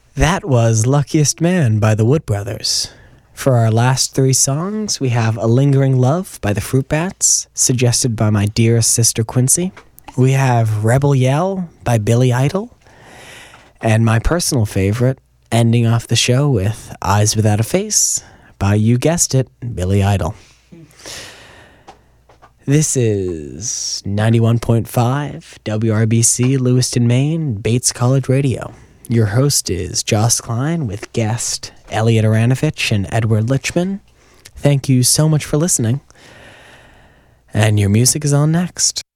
That was Luckiest Man by the Wood Brothers. For our last three songs, we have A Lingering Love by the Fruit Bats, suggested by my dearest sister Quincy. We have Rebel Yell by Billy Idol. And my personal favorite, ending off the show with Eyes Without a Face by, you guessed it, Billy Idol. This is 91.5 WRBC, Lewiston, Maine, Bates College Radio. Your host is Joss Klein with guest Elliot Aranovich and Edward Lichman. Thank you so much for listening. And your music is on next.